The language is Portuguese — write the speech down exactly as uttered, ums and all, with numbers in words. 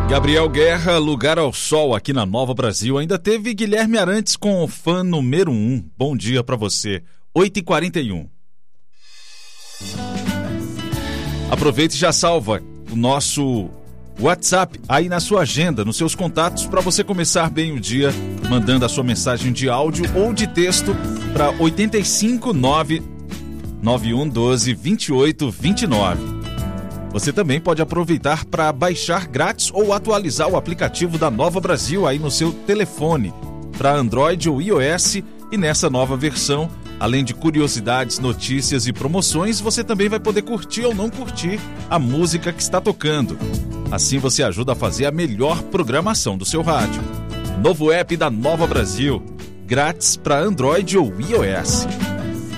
Gabriel Guerra, Lugar ao Sol, aqui na Nova Brasil. Ainda teve Guilherme Arantes com o fã número um. Bom dia pra você. oito e quarenta e um. Aproveite e já salva o nosso WhatsApp aí na sua agenda, nos seus contatos, para você começar bem o dia, mandando a sua mensagem de áudio ou de texto para oito cinco nove nove um um dois dois oito dois nove. Você também pode aproveitar para baixar grátis ou atualizar o aplicativo da Nova Brasil aí no seu telefone, para Android ou iOS. E nessa nova versão, além de curiosidades, notícias e promoções, você também vai poder curtir ou não curtir a música que está tocando. Assim você ajuda a fazer a melhor programação do seu rádio. Novo app da Nova Brasil, grátis para Android ou iOS.